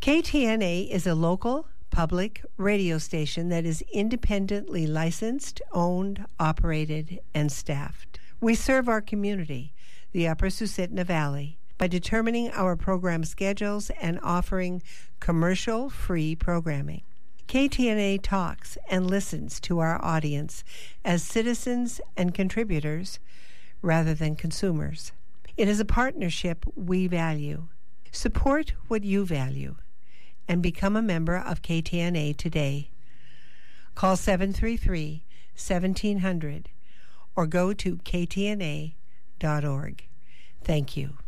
KTNA is a local public radio station that is independently licensed, owned, operated, and staffed. We serve our community, the Upper Susitna Valley, by determining our program schedules and offering commercial-free programming. KTNA talks and listens to our audience as citizens and contributors rather than consumers. It is a partnership we value. Support what you value and become a member of KTNA today. Call 733-1700 or go to ktna.org. Thank you.